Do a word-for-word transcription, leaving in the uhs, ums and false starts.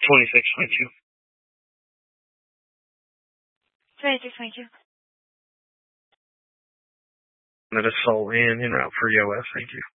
twenty-six twenty-two. twenty-six twenty-two. That is Soul and en route for E O S. Thank you.